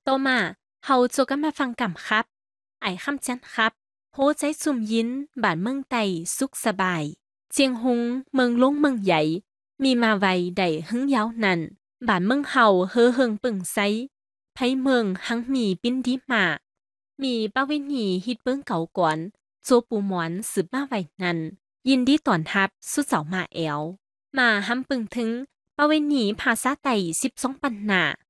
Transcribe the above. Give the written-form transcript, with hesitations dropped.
ต่อมาเฮาจะกันมาฟังกำครับไอ้คำจันครับโหใจซุ่มยินบ้านเมืองไต้สุขสบายเจียงฮงเมืองลงเมืองใหญ่มีมาไว้ได้หึงยาวนั้นบ้านเมืองเฮาเฮอเฮิงปึ่งไซไผเมืองหังมีปิ้นดีมามีประเวณีฮิตเบิ้งเก่าก่อนโจปูหมอนสืบมาไว้นั้นยินดีต้อนรับสุดเจ้ามาแอวมาหำปึงถึงประเวณีภาษาไต้12 ปันนา